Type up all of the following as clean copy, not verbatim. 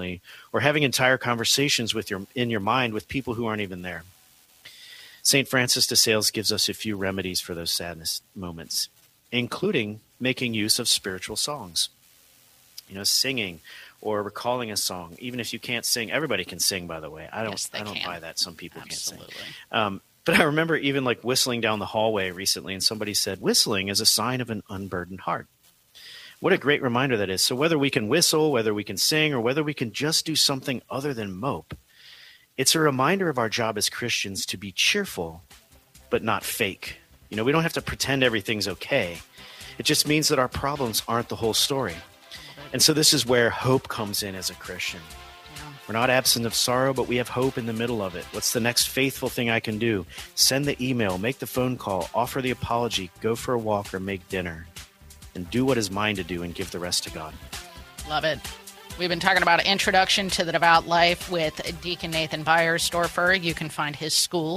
frequently, or having entire conversations in your mind with people who aren't even there. St. Francis de Sales gives us a few remedies for those sadness moments, including making use of spiritual songs. Singing or recalling a song, even if you can't sing. Everybody can sing, by the way. I don't buy that. Some people can't sing. But I remember even like whistling down the hallway recently, and somebody said, whistling is a sign of an unburdened heart. What a great reminder that is. So whether we can whistle, whether we can sing, or whether we can just do something other than mope, it's a reminder of our job as Christians to be cheerful, but not fake. We don't have to pretend everything's okay. It just means that our problems aren't the whole story. And so this is where hope comes in as a Christian. We're not absent of sorrow, but we have hope in the middle of it. What's the next faithful thing I can do? Send the email, make the phone call, offer the apology, go for a walk, or make dinner. And do what is mine to do and give the rest to God. Love it. We've been talking about Introduction to the Devout Life with Deacon Nathan Beiersdorfer. You can find his school,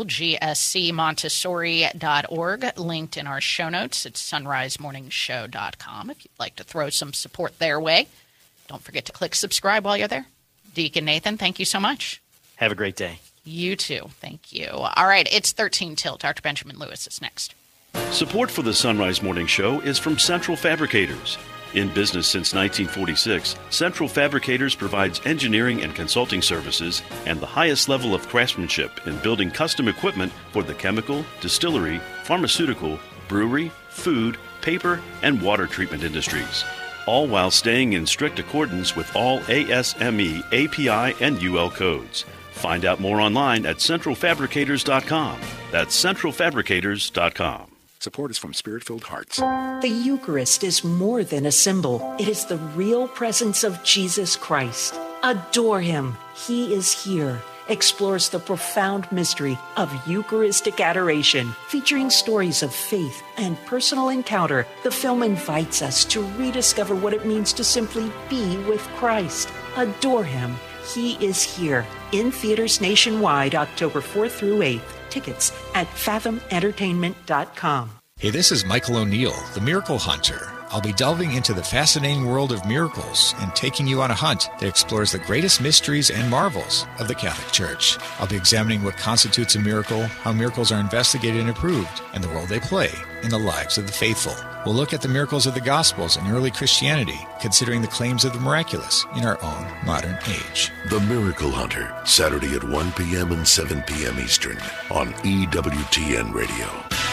gscmontessori.org, linked in our show notes at sunrisemorningshow.com if you'd like to throw some support their way. Don't forget to click subscribe while you're there. Deacon Nathan, thank you so much. Have a great day. You too. Thank you. All right, it's 13 till. Dr. Benjamin Lewis is next. Support for the Sunrise Morning Show is from Central Fabricators. In business since 1946, Central Fabricators provides engineering and consulting services and the highest level of craftsmanship in building custom equipment for the chemical, distillery, pharmaceutical, brewery, food, paper, and water treatment industries, all while staying in strict accordance with all ASME, API, and UL codes. Find out more online at centralfabricators.com. That's centralfabricators.com. Support is from Spirit-Filled Hearts. The Eucharist is more than a symbol. It is the real presence of Jesus Christ. Adore Him. He is here. Explores the profound mystery of Eucharistic adoration, featuring stories of faith and personal encounter. The film invites us to rediscover what it means to simply be with Christ. Adore Him. He is here. In theaters nationwide, October 4th through 8th. Tickets at fathomentertainment.com. Hey, this is Michael O'Neill, the Miracle Hunter. I'll be delving into the fascinating world of miracles and taking you on a hunt that explores the greatest mysteries and marvels of the Catholic Church. I'll be examining what constitutes a miracle, how miracles are investigated and approved, and the role they play in the lives of the faithful. We'll look at the miracles of the Gospels and early Christianity, considering the claims of the miraculous in our own modern age. The Miracle Hunter, Saturday at 1 p.m. and 7 p.m. Eastern on EWTN Radio.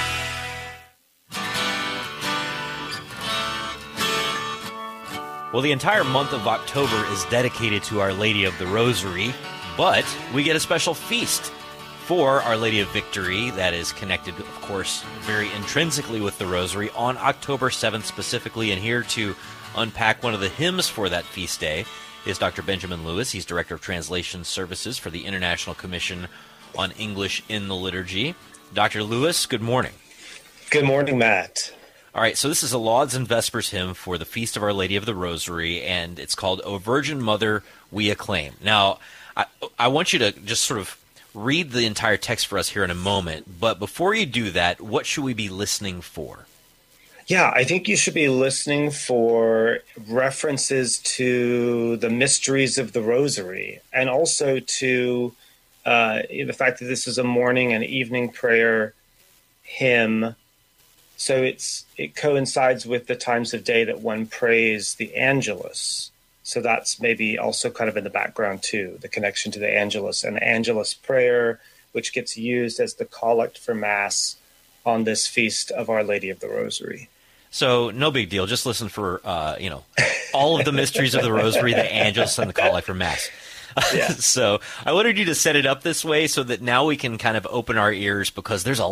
Well, the entire month of October is dedicated to Our Lady of the Rosary, but we get a special feast for Our Lady of Victory that is connected, of course, very intrinsically with the Rosary on October 7th specifically. And here to unpack one of the hymns for that feast day is Dr. Benjamin Lewis. He's Director of Translation Services for the International Commission on English in the Liturgy. Dr. Lewis, good morning. Good morning, Matt. All right, so this is a Lauds and Vespers hymn for the Feast of Our Lady of the Rosary, and it's called O Virgin Mother, We Acclaim. Now, I want you to just sort of read the entire text for us here in a moment, but before you do that, what should we be listening for? Yeah, I think you should be listening for references to the mysteries of the Rosary, and also to the fact that this is a morning and evening prayer hymn. So it coincides with the times of day that one prays the Angelus. So that's maybe also kind of in the background too, the connection to the Angelus. And the Angelus prayer, which gets used as the collect for Mass on this feast of Our Lady of the Rosary. So no big deal. Just listen for, all of the mysteries of the Rosary, the Angelus, and the collect for Mass. Yeah. So I wanted you to set it up this way so that now we can kind of open our ears, because there's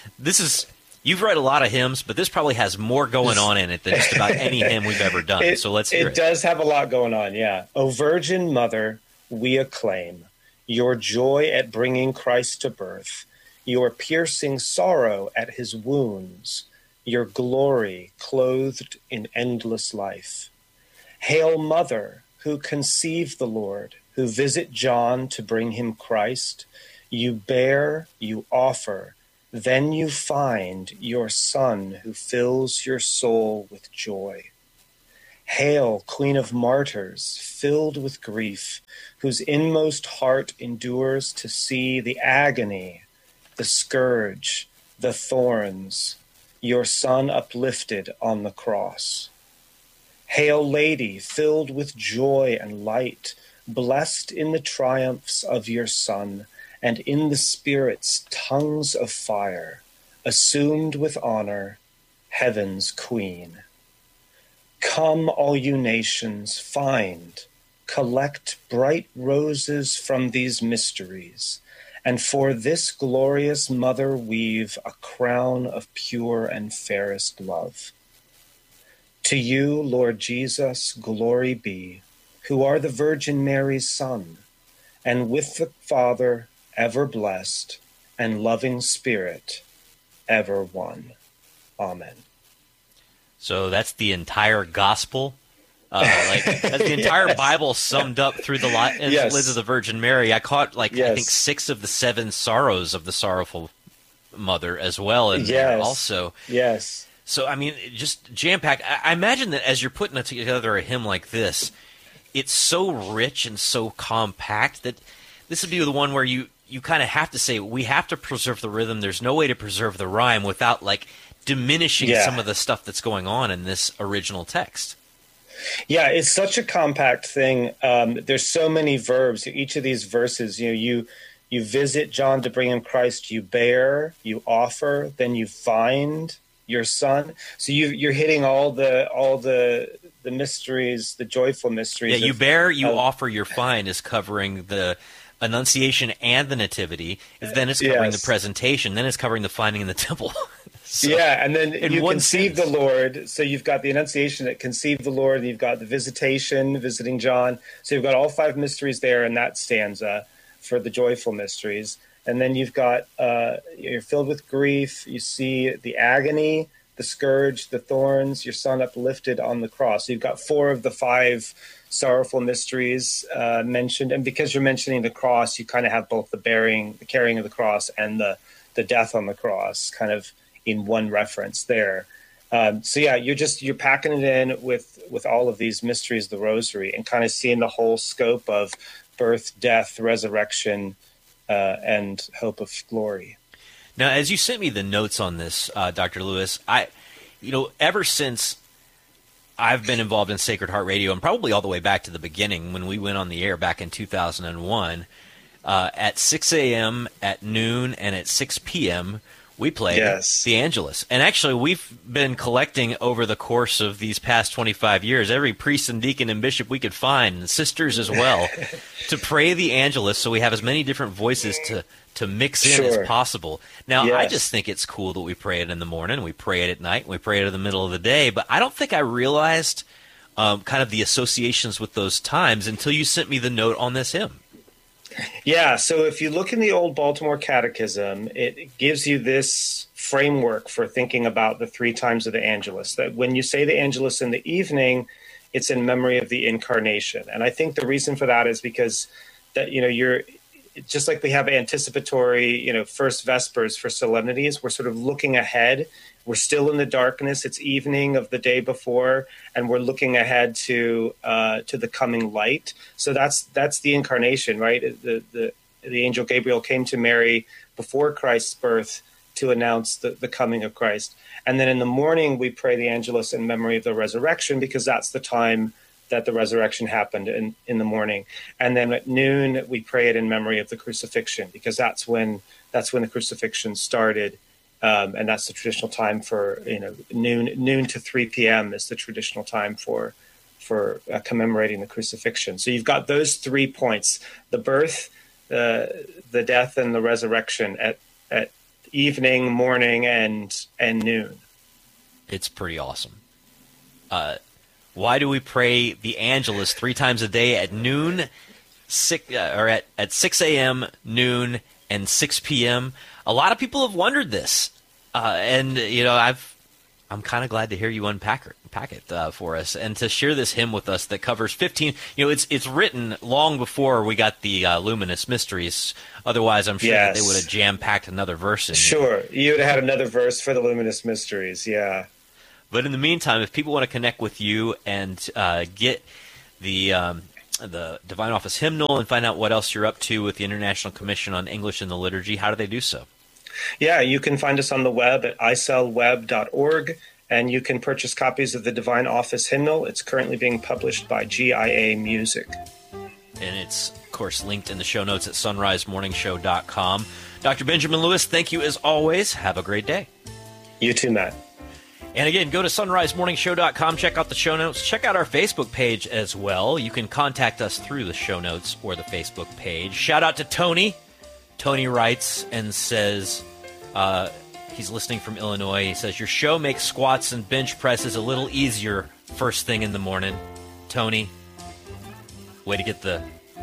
you've read a lot of hymns, but this probably has more going on in it than just about any hymn we've ever done. So let's hear it. It does have a lot going on, yeah. O Virgin Mother, we acclaim your joy at bringing Christ to birth, your piercing sorrow at his wounds, your glory clothed in endless life. Hail, Mother, who conceived the Lord, who visit John to bring him Christ. You bear, you offer, then you find your Son who fills your soul with joy. Hail, Queen of Martyrs, filled with grief, whose inmost heart endures to see the agony, the scourge, the thorns, your Son uplifted on the cross. Hail, Lady, filled with joy and light, blessed in the triumphs of your Son, and in the Spirit's tongues of fire, assumed with honor, heaven's Queen. Come, all you nations, find, collect bright roses from these mysteries, and for this glorious mother weave a crown of pure and fairest love. To you, Lord Jesus, glory be, who are the Virgin Mary's Son, and with the Father ever blessed, and loving Spirit ever one. Amen. So that's the entire gospel. That's the entire Bible summed up through the lids of the Virgin Mary. I caught I think 6 of the 7 sorrows of the sorrowful mother as well in there also. Yes. So, I mean, just jam-packed. I imagine that as you're putting together a hymn like this, it's so rich and so compact that this would be the one where you kind of have to say, we have to preserve the rhythm. There's no way to preserve the rhyme without, diminishing some of the stuff that's going on in this original text. Yeah, it's such a compact thing. There's so many verbs. Each of these verses, you visit John to bring him Christ, you bear, you offer, then you find your Son. So you're hitting all the mysteries, the joyful mysteries. Yeah, you bear, you offer, you find is covering the Annunciation and the Nativity. Then it's covering the presentation. Then it's covering the finding in the temple. So, and then you conceive the Lord. So you've got the Annunciation that conceived the Lord, and you've got the visitation, visiting John. So you've got all 5 mysteries there in that stanza for the joyful mysteries. And then you've got, you're filled with grief. You see the agony, the scourge, the thorns, your Son uplifted on the cross. So you've got 4 of the 5 sorrowful mysteries mentioned. And because you're mentioning the cross, you kind of have both the carrying of the cross and the death on the cross kind of in one reference there. You're packing it in with all of these mysteries of the Rosary and kind of seeing the whole scope of birth, death, resurrection, and hope of glory. Now, as you sent me the notes on this, Dr. Lewis, ever since I've been involved in Sacred Heart Radio, and probably all the way back to the beginning when we went on the air back in 2001, at 6 a.m., at noon, and at 6 p.m., we played the Angelus. And actually, we've been collecting over the course of these past 25 years, every priest and deacon and bishop we could find, and sisters as well, to pray the Angelus so we have as many different voices to mix in as possible. Now, I just think it's cool that we pray it in the morning, we pray it at night, we pray it in the middle of the day, but I don't think I realized kind of the associations with those times until you sent me the note on this hymn. Yeah, so if you look in the old Baltimore Catechism, it gives you this framework for thinking about the 3 times of the Angelus, that when you say the Angelus in the evening, it's in memory of the Incarnation. And I think the reason for that is because that you're just like we have anticipatory, first Vespers for solemnities, we're sort of looking ahead. We're still in the darkness. It's evening of the day before, and we're looking ahead to the coming light. So that's the Incarnation, right? The angel Gabriel came to Mary before Christ's birth to announce the coming of Christ. And then in the morning, we pray the Angelus in memory of the resurrection, because that's the time that the resurrection happened in the morning. And then at noon, we pray it in memory of the crucifixion, because that's when the crucifixion started. And that's the traditional time for noon to 3 p.m. is the traditional time for commemorating the crucifixion. So you've got those 3 points: the birth, the death, and the resurrection at evening, morning, and noon. It's pretty awesome. Why do we pray the Angelus 3 times a day at noon, at 6 a.m., noon, and 6 p.m.? A lot of people have wondered this, and I'm kind of glad to hear you unpack it for us, and to share this hymn with us that covers 15. It's written long before we got the Luminous Mysteries. Otherwise, I'm sure that they would have jam-packed another verse in. Sure, you would have had another verse for the Luminous Mysteries. Yeah. But in the meantime, if people want to connect with you and get the Divine Office Hymnal and find out what else you're up to with the International Commission on English in the Liturgy, how do they do so? Yeah, you can find us on the web at icelweb.org, and you can purchase copies of the Divine Office Hymnal. It's currently being published by GIA Music. And it's, of course, linked in the show notes at sunrisemorningshow.com. Dr. Benjamin Lewis, thank you as always. Have a great day. You too, Matt. And again, go to sunrisemorningshow.com, check out the show notes, check out our Facebook page as well. You can contact us through the show notes or the Facebook page. Shout out to Tony. Tony writes and says, he's listening from Illinois. He says, your show makes squats and bench presses a little easier first thing in the morning. Tony, way to get the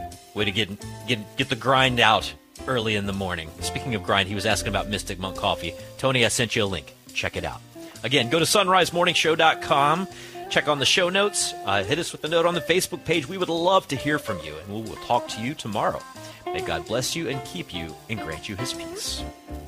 grind out early in the morning. Speaking of grind, he was asking about Mystic Monk Coffee. Tony, I sent you a link. Check it out. Again, go to sunrisemorningshow.com. Check on the show notes. Hit us with a note on the Facebook page. We would love to hear from you, and we will talk to you tomorrow. May God bless you and keep you and grant you his peace.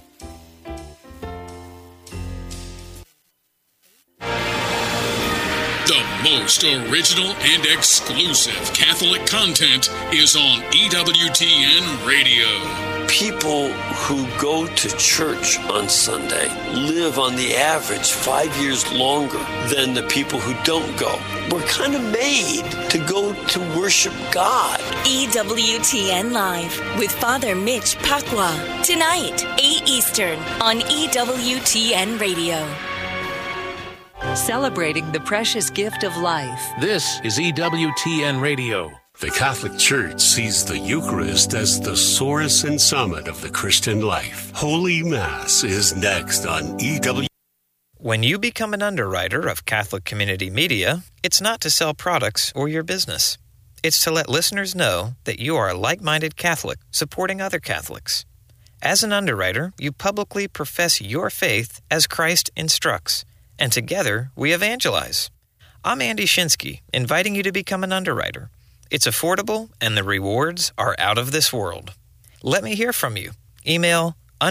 The most original and exclusive Catholic content is on EWTN Radio. People who go to church on Sunday live on the average 5 years longer than the people who don't go. We're kind of made to go to worship God. EWTN Live with Father Mitch Pacwa. Tonight, 8 Eastern on EWTN Radio. Celebrating the precious gift of life. This is EWTN Radio. The Catholic Church sees the Eucharist as the source and summit of the Christian life. Holy Mass is next on EW. When you become an underwriter of Catholic Community Media, it's not to sell products or your business. It's to let listeners know that you are a like-minded Catholic supporting other Catholics. As an underwriter, you publicly profess your faith as Christ instructs, and together we evangelize. I'm Andy Shinsky, inviting you to become an underwriter. It's affordable, and the rewards are out of this world. Let me hear from you. Email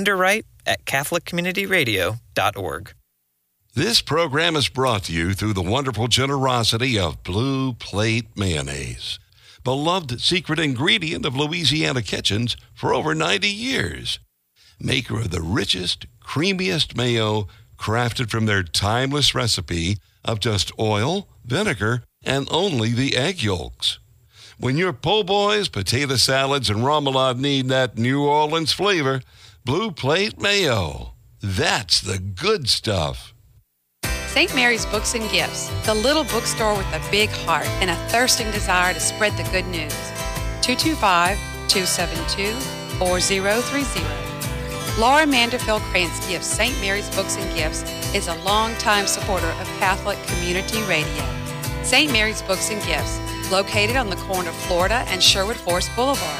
underwrite@catholiccommunityradio.org. This program is brought to you through the wonderful generosity of Blue Plate Mayonnaise, beloved secret ingredient of Louisiana kitchens for over 90 years. Maker of the richest, creamiest mayo crafted from their timeless recipe of just oil, vinegar, and only the egg yolks. When your po' boys, potato salads, and remoulade need that New Orleans flavor, Blue Plate Mayo. That's the good stuff. St. Mary's Books and Gifts, the little bookstore with a big heart and a thirsting desire to spread the good news. 225-272-4030. Laura Manderfield Krantz Gifts St. Mary's Books and Gifts is a longtime supporter of Catholic Community Radio. St. Mary's Books and Gifts, located on the corner of Florida and Sherwood Forest Boulevard,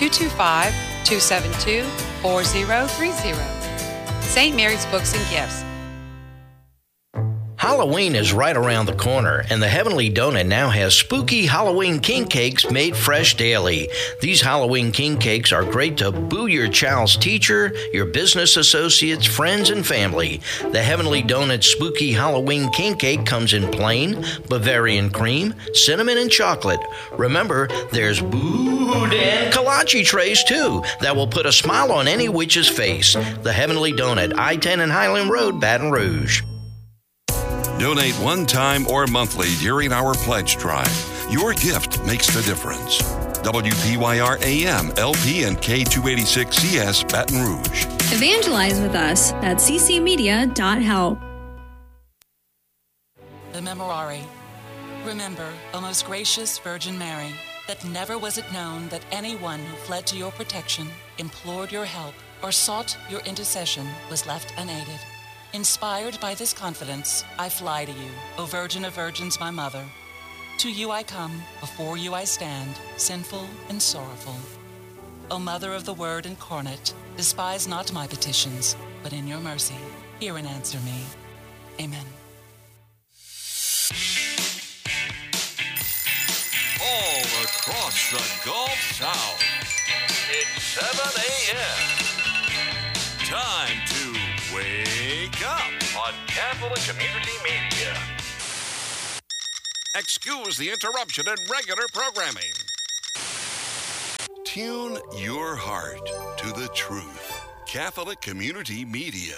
225-272-4030. St. Mary's Books and Gifts. Halloween is right around the corner, and the Heavenly Donut now has spooky Halloween king cakes made fresh daily. These Halloween king cakes are great to boo your child's teacher, your business associates, friends, and family. The Heavenly Donut spooky Halloween king cake comes in plain, Bavarian cream, cinnamon, and chocolate. Remember, there's boudin kolache trays, too, that will put a smile on any witch's face. The Heavenly Donut, I-10 and Highland Road, Baton Rouge. Donate one time or monthly during our pledge drive. Your gift makes the difference. WPYR AM, LP, and K286CS Baton Rouge. Evangelize with us at ccmedia.help. The Memorare. Remember, O most gracious Virgin Mary, that never was it known that anyone who fled to your protection, implored your help, or sought your intercession was left unaided. Inspired by this confidence, I fly to you, O Virgin of Virgins, my Mother. To you I come, before you I stand, sinful and sorrowful. O Mother of the Word incarnate, despise not my petitions, but in your mercy, hear and answer me. Amen. All across the Gulf South, it's 7 a.m. Time to wake up on on Catholic Community Media. Excuse the interruption in regular programming. Tune your heart to the truth. Catholic Community Media.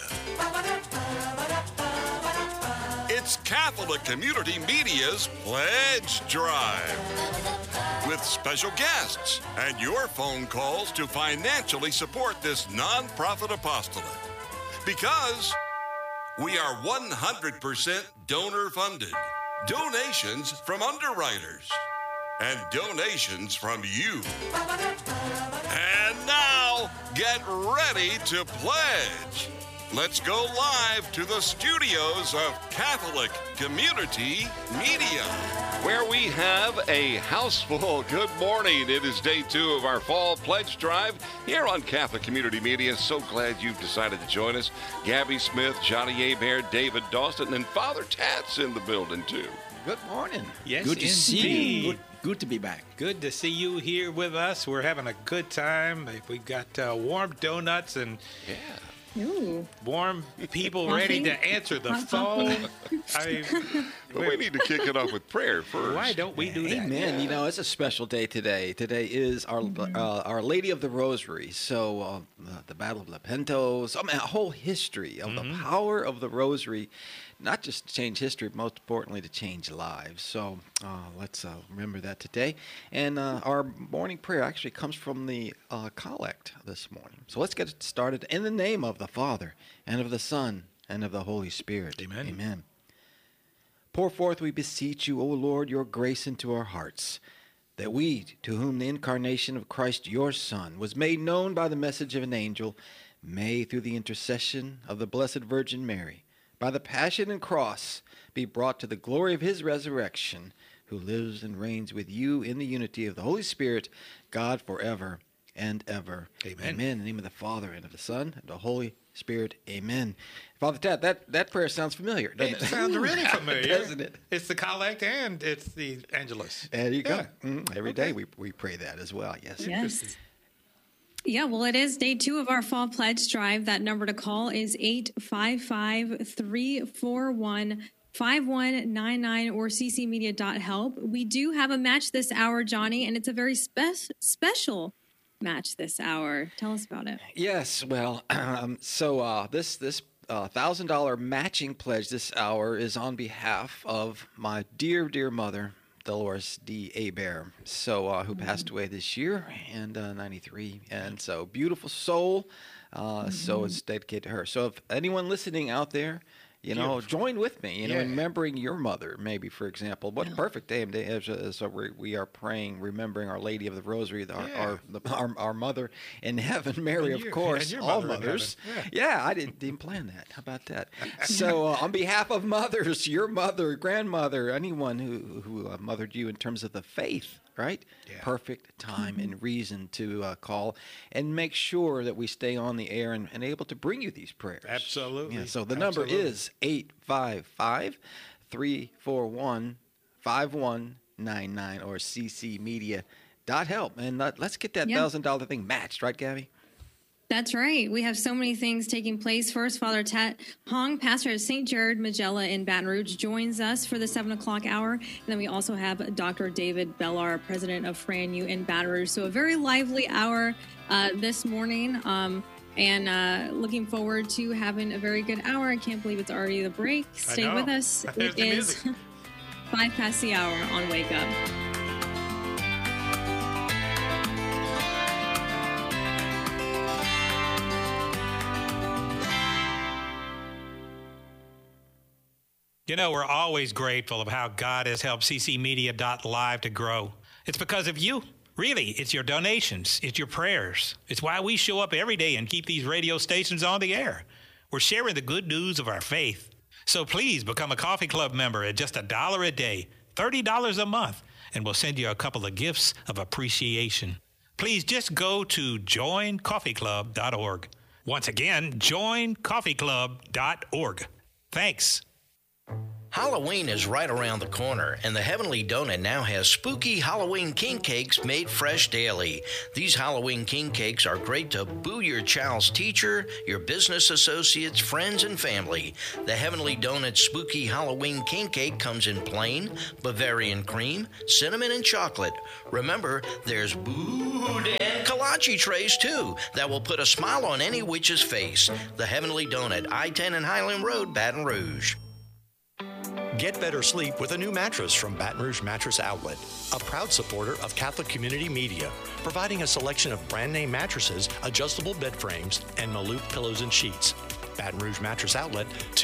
It's Catholic Community Media's Pledge Drive. With special guests and your phone calls to financially support this nonprofit apostolate. Because we are 100% donor funded. Donations from underwriters. And donations from you. And now, get ready to pledge. Let's go live to the studios of Catholic Community Media, where we have a house full. Good morning. It is day 2 of our fall pledge drive here on Catholic Community Media. So glad you've decided to join us. Gabby Smith, Johnny Abair, David Dawson, and Father Tat's in the building, too. Good morning. Yes, good to see you. Good to be back. Good to see you here with us. We're having a good time. We've got warm donuts and warm people ready to answer the phone. But we need to kick it off with prayer first. Why don't we do that? Amen. You know, it's a special day today. Today is Our Lady of the Rosary. So the Battle of Lepantos, a whole history of the power of the Rosary, not just to change history, but most importantly to change lives. So let's remember that today. And our morning prayer actually comes from the collect this morning. So let's get it started in the name of the Father, and of the Son, and of the Holy Spirit. Amen. Amen. Pour forth, we beseech you, O Lord, your grace into our hearts, that we, to whom the incarnation of Christ your Son was made known by the message of an angel, may, through the intercession of the Blessed Virgin Mary, by the passion and cross, be brought to the glory of his resurrection, who lives and reigns with you in the unity of the Holy Spirit, God forever and ever. Amen. Amen. In the name of the Father, and of the Son, and of the Holy Spirit. Amen. Father Tat, that prayer sounds familiar, doesn't it? It sounds really familiar. Doesn't it? It's the collect and it's the Angelus. There you go. Every day we pray that as well. Yes. Yes. Yeah, well, it is day 2 of our fall pledge drive. That number to call is 855-341-5199 or ccmedia.help. We do have a match this hour, Johnny, and it's a very special match this hour. Tell us about it. Yes, well, so this $1,000 matching pledge this hour is on behalf of my dear mother, Dolores D. Abair, so who passed away this year, and 93, and so beautiful soul. So it's dedicated to her. So if anyone listening out there, you know, join with me, in remembering your mother, maybe, for example. What a perfect day. So we are praying, remembering Our Lady of the Rosary, our mother in heaven, Mary, of course, all mothers. Yeah, I didn't plan that. How about that? So on behalf of mothers, your mother, grandmother, anyone who mothered you in terms of the faith, right? Yeah. Perfect time and reason to call and make sure that we stay on the air and able to bring you these prayers. Absolutely. Yeah, so the number is 855-341-5199 or ccmedia.help. And let's get that $1,000 thing matched, right, Gabby? That's right. We have so many things taking place. First, Father Tat Hong, pastor of St. Jared Magella in Baton Rouge, joins us for the 7 o'clock hour. And then we also have Dr. David Bellar, president of FRANU in Baton Rouge. So a very lively hour this morning. And looking forward to having a very good hour. I can't believe it's already the break. Stay with us. It is 5 past the hour on Wake Up. You know, we're always grateful of how God has helped ccmedia.live to grow. It's because of you. Really, it's your donations. It's your prayers. It's why we show up every day and keep these radio stations on the air. We're sharing the good news of our faith. So please become a Coffee Club member at just $1 a day, $30 a month, and we'll send you a couple of gifts of appreciation. Please just go to joincoffeeclub.org. Once again, joincoffeeclub.org. Thanks. Halloween is right around the corner, and the Heavenly Donut now has spooky Halloween king cakes made fresh daily. These Halloween king cakes are great to boo your child's teacher, your business associates, friends, and family. The Heavenly Donut spooky Halloween king cake comes in plain, Bavarian cream, cinnamon, and chocolate. Remember, there's boudin kolache trays, too, that will put a smile on any witch's face. The Heavenly Donut, I-10 and Highland Road, Baton Rouge. Get better sleep with a new mattress from Baton Rouge Mattress Outlet, a proud supporter of Catholic Community Media, providing a selection of brand name mattresses, adjustable bed frames, and Malouf pillows and sheets. Baton Rouge Mattress Outlet,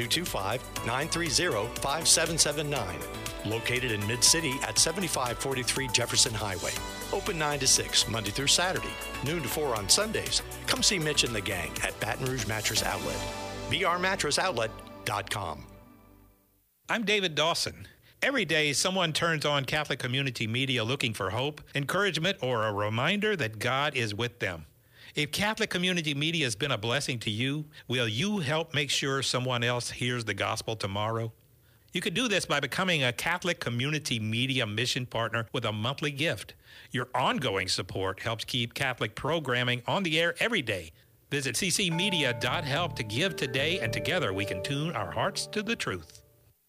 225-930-5779. Located in Mid-City at 7543 Jefferson Highway. Open 9 to 6, Monday through Saturday, noon to 4 on Sundays. Come see Mitch and the gang at Baton Rouge Mattress Outlet. brmattrесsoutlet.com. I'm David Dawson. Every day, someone turns on Catholic Community Media looking for hope, encouragement, or a reminder that God is with them. If Catholic Community Media has been a blessing to you, will you help make sure someone else hears the gospel tomorrow? You can do this by becoming a Catholic Community Media mission partner with a monthly gift. Your ongoing support helps keep Catholic programming on the air every day. Visit ccmedia.help to give today, and together we can tune our hearts to the truth.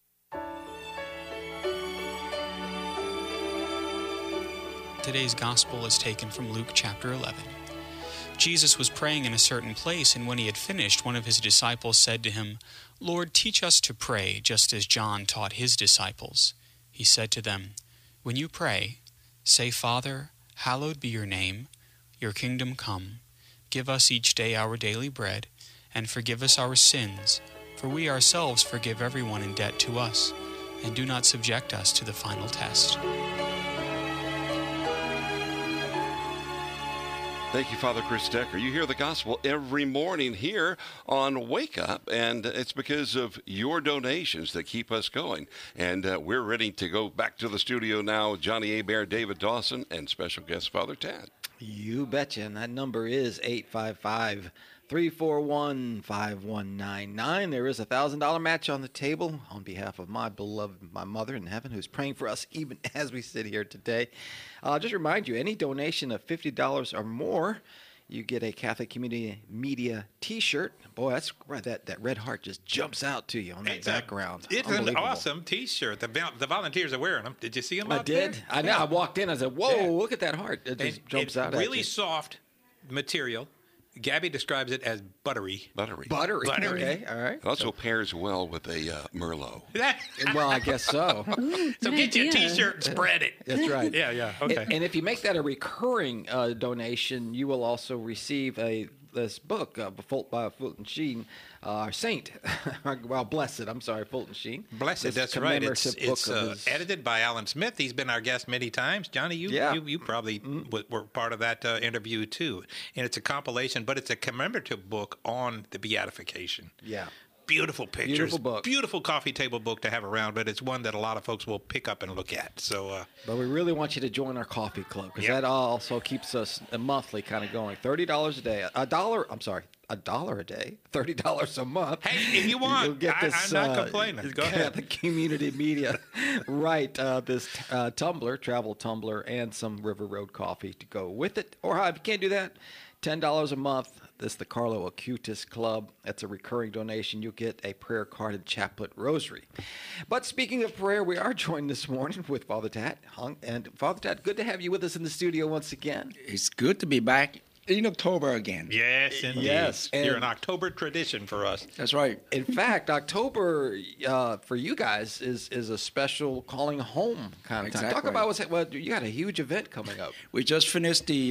Today's gospel is taken from Luke chapter 11. Jesus was praying in a certain place, and when he had finished, one of his disciples said to him, "Lord, teach us to pray, just as John taught his disciples." He said to them, "When you pray, say, 'Father, hallowed be your name, your kingdom come. Give us each day our daily bread, and forgive us our sins, for we ourselves forgive everyone in debt to us, and do not subject us to the final test." Thank you, Father Chris Decker. You hear the gospel every morning here on Wake Up, and it's because of your donations that keep us going. And we're ready to go back to the studio now. Johnny Hebert, David Dawson, and special guest Father Tad. You betcha, and that number is 855-341-5199. There is a $1,000 match on the table on behalf of my beloved, my mother in heaven, who's praying for us even as we sit here today. Just remind you, any donation of $50 or more, you get a Catholic Community Media T-shirt. Boy, that's right. That red heart just jumps out to you on that background. It's an awesome T-shirt. The volunteers are wearing them. Did you see them out there? I did. I know. I walked in. I said, "Whoa, look at that heart!" It just jumps out. Really soft material. Gabby describes it as buttery. Buttery. Okay, all right. It also pairs well with a Merlot. Well, I guess so. So get your T-shirt and spread it. That's right. Yeah. Okay. And if you make that a recurring donation, you will also receive this book by Fulton Sheen, Saint. Well, Blessed. I'm sorry, Fulton Sheen. Blessed. That's right. It's edited by Alan Smith. He's been our guest many times. Johnny, you probably were part of that interview too. And it's a compilation, but it's a commemorative book on the beatification. Yeah. Beautiful pictures. Beautiful book. Beautiful coffee table book to have around, but it's one that a lot of folks will pick up and look at. So, but we really want you to join our coffee club, because that also keeps us monthly kind of going. $30 a day. $1 a day. $30 a month. Hey, if you want, you'll get this, I'm not complaining. Go ahead. The Community Media, right? This tumbler, travel tumbler, and some River Road coffee to go with it. Or if you can't do that, $10 a month. This is the Carlo Acutis Club. That's a recurring donation. You'll get a prayer card and chaplet rosary. But speaking of prayer, we are joined this morning with Father Tat. And Father Tat, good to have you with us in the studio once again. It's good to be back in October again. Yes, indeed. Yes. You're an October tradition for us. That's right. In fact, October for you guys is a special calling home kind of time. Exactly. Talk about you got a huge event coming up. We just finished the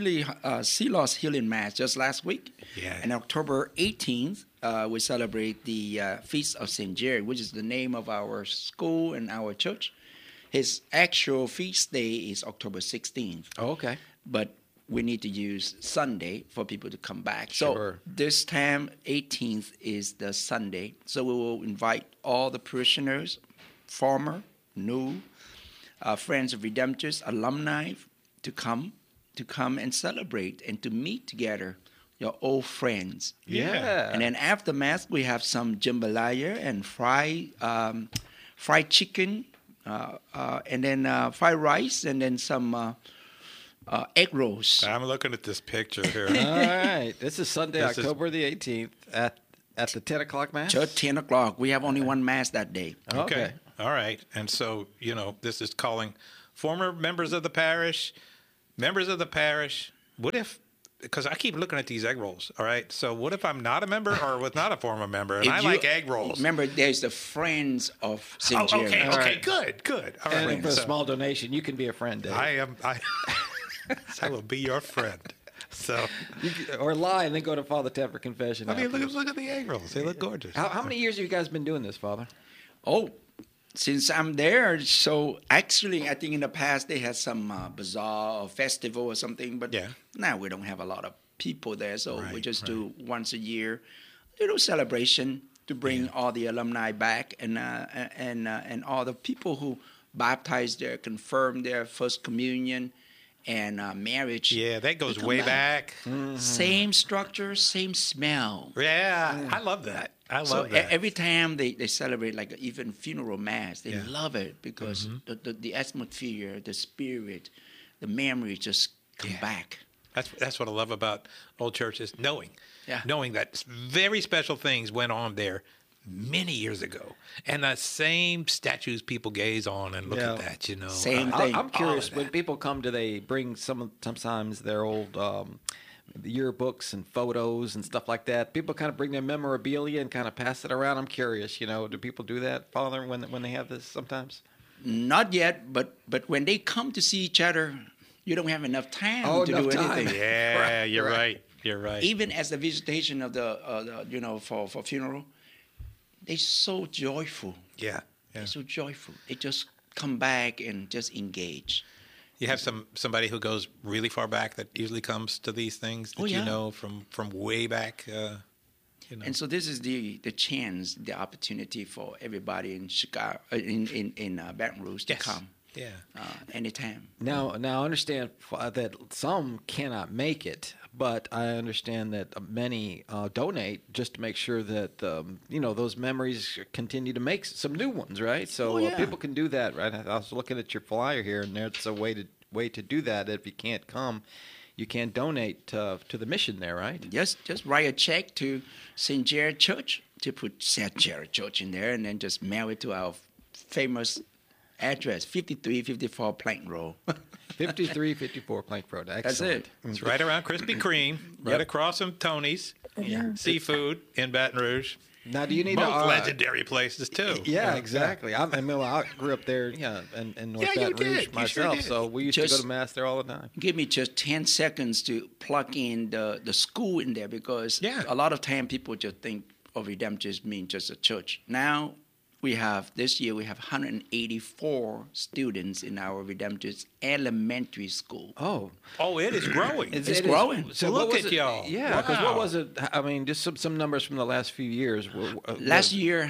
Seelos Healing Mass just last week. Yeah. And October 18th, we celebrate the Feast of St. Jared, which is the name of our school and our church. His actual feast day is October 16th. Oh, okay. But we need to use Sunday for people to come back. Sure. So this time, 18th is the Sunday. So we will invite all the parishioners, former, new, Friends of Redemptors, alumni, to come and celebrate and to meet together, your old friends. Yeah. And then after Mass, we have some jambalaya and fried chicken, and then fried rice, and then some egg rolls. I'm looking at this picture here. All right. This is Sunday, October the 18th at the 10 o'clock Mass? Church, 10 o'clock. We have only one Mass that day. Okay. All right. And so, this is calling former members of the parish. What if, because I keep looking at these egg rolls, all right? So what if I'm not a member or was not a former member and like egg rolls? Remember, there's the Friends of St. Jerry. Okay, All right. Good. All right. And for a small donation, you can be a friend, Dave. I will be your friend. So, or lie and then go to Father Ted for confession. I mean, look at the egg rolls. They look gorgeous. How many years have you guys been doing this, Father? Oh, since I'm there. So actually, I think in the past they had some bazaar or festival or something. But now we don't have a lot of people there. So we just do once a year, little celebration to bring all the alumni back and all the people who baptized there, confirmed their first communion. And marriage. Yeah, that goes way back. Mm-hmm. Same structure, same smell. Yeah, I love that. I love that. Every time they celebrate, like even funeral mass, they love it because the atmosphere, the spirit, the memory just come back. That's what I love about old churches, knowing that very special things went on there many years ago, and the same statues people gaze on and look at that, Same thing. I'm curious, when people come, do they bring sometimes their old yearbooks and photos and stuff like that? People kind of bring their memorabilia and kind of pass it around. I'm curious, do people do that, Father, when they have this sometimes? Not yet, but when they come to see each other, you don't have enough time to do anything. Yeah, you're right. You're right. Even as the visitation of the for funeral. They're so joyful. Yeah. They're so joyful. They just come back and just engage. You have somebody who goes really far back that usually comes to these things that you know from way back. And so this is the chance, the opportunity for everybody in Chicago, in Baton Rouge to come. Yeah. Anytime. Now I understand that some cannot make it, but I understand that many donate just to make sure that those memories continue to make some new ones, right? So people can do that, right? I was looking at your flyer here, and there's a way to do that. If you can't come, you can donate to the mission there, right? Just write a check to St. Jared Church to put St. Jared Church in there, and then just mail it to our famous address, 5354 Plank Road. 5354 Plank Road. Excellent. That's it. It's right around Krispy Kreme, right across from Tony's Seafood in Baton Rouge. Now, do you need both legendary places too? Yeah, exactly. I grew up there, in North Baton Rouge myself, so we used to go to Mass there all the time. Give me just 10 seconds to plug in the school in there, because a lot of time people just think of Redemptorist mean just a church. Now, this year we have 184 students in our Redemptorist elementary school. Oh, it is growing. It's growing. So look at y'all. Yeah, because what was it? I mean, just some numbers from the last few years. Last year,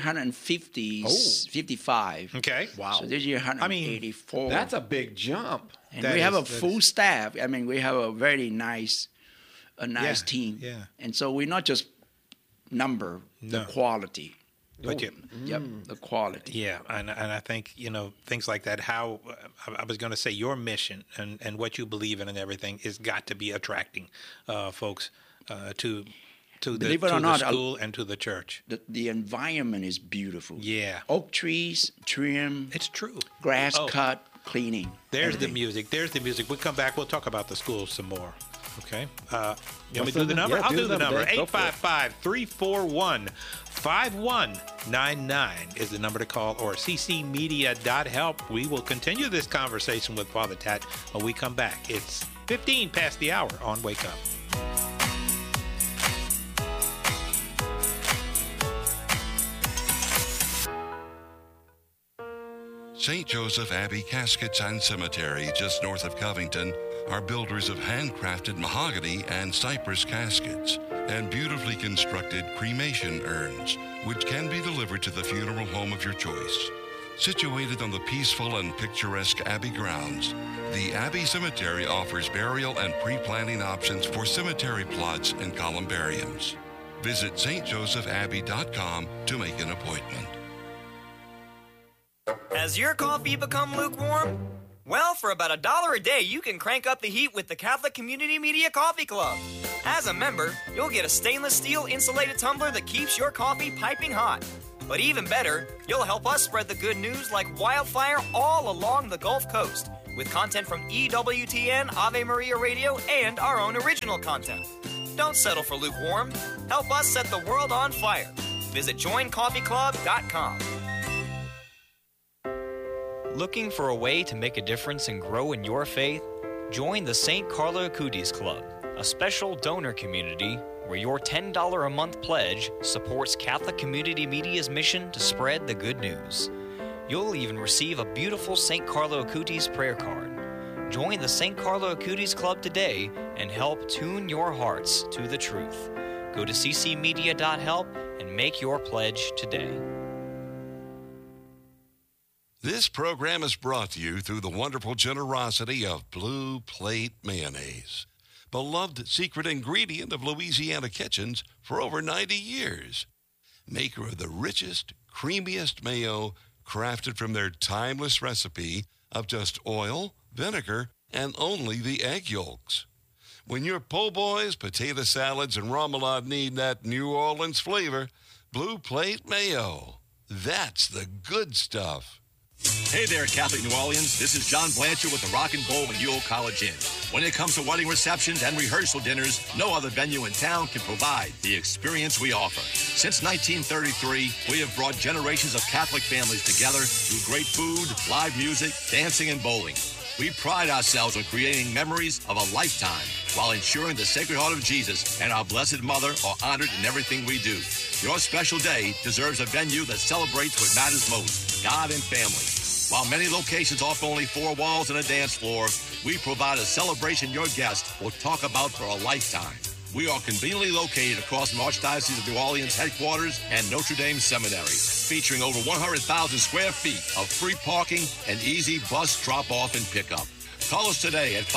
55. Okay. Wow. So this year, 184. That's a big jump. And we have a full staff. I mean, we have a very nice team. Yeah. And so we're not just the quality. But the quality. Yeah, and I think, things like that, how I was going to say your mission and what you believe in and everything is got to be attracting folks to the school and to the church. The environment is beautiful. Yeah. Oak trees, trim. It's true. Grass cut, cleaning. There's the music. We'll come back. We'll talk about the school some more. Okay. You want me to do the number? Yeah, I'll do the number. 855-341-5199 is the number to call, or ccmedia.help. We will continue this conversation with Father Tat when we come back. It's 15 past the hour on Wake Up. St. Joseph Abbey Caskets and Cemetery, just north of Covington, are builders of handcrafted mahogany and cypress caskets and beautifully constructed cremation urns, which can be delivered to the funeral home of your choice. Situated on the peaceful and picturesque Abbey grounds, the Abbey Cemetery offers burial and pre-planning options for cemetery plots and columbariums. Visit stjosephabbey.com to make an appointment. Has your coffee become lukewarm? Well, for about $1 a day, you can crank up the heat with the Catholic Community Media Coffee Club. As a member, you'll get a stainless steel insulated tumbler that keeps your coffee piping hot. But even better, you'll help us spread the good news like wildfire all along the Gulf Coast, with content from EWTN, Ave Maria Radio, and our own original content. Don't settle for lukewarm. Help us set the world on fire. Visit joincoffeeclub.com. Looking for a way to make a difference and grow in your faith? Join the St. Carlo Acutis Club, a special donor community where your $10 a month pledge supports Catholic Community Media's mission to spread the good news. You'll even receive a beautiful St. Carlo Acutis prayer card. Join the St. Carlo Acutis Club today and help tune your hearts to the truth. Go to ccmedia.help and make your pledge today. This program is brought to you through the wonderful generosity of Blue Plate Mayonnaise, beloved secret ingredient of Louisiana kitchens for over 90 years. Maker of the richest, creamiest mayo, crafted from their timeless recipe of just oil, vinegar, and only the egg yolks. When your po' boys, potato salads, and remoulade need that New Orleans flavor, Blue Plate Mayo. That's the good stuff. Hey there, Catholic New Orleans. This is John Blanchard with the Rock and Bowl and Ewell College Inn. When it comes to wedding receptions and rehearsal dinners, no other venue in town can provide the experience we offer. Since 1933, we have brought generations of Catholic families together through great food, live music, dancing, and bowling. We pride ourselves on creating memories of a lifetime while ensuring the Sacred Heart of Jesus and our Blessed Mother are honored in everything we do. Your special day deserves a venue that celebrates what matters most, God and family. While many locations offer only 4 walls and a dance floor, we provide a celebration your guests will talk about for a lifetime. We are conveniently located across from Archdiocese of New Orleans headquarters and Notre Dame Seminary, featuring over 100,000 square feet of free parking and easy bus drop-off and pickup. Call us today at